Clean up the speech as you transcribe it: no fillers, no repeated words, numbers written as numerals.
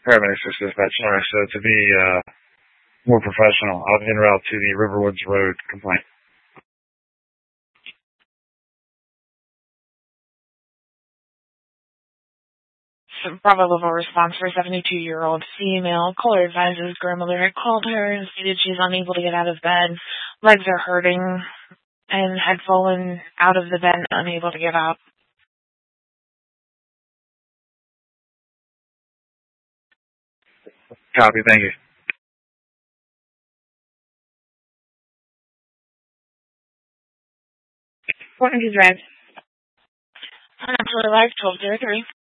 paramedics or dispatch. Sorry, so to be more professional, I'll en route to the Riverwoods Road complaint. Bravo level response for a 72-year-old female. Caller advises grandmother had called her and stated she's unable to get out of bed. Legs are hurting and had fallen out of the bed, unable to get up. Copy, thank you. What is Red? Actually, live 1203.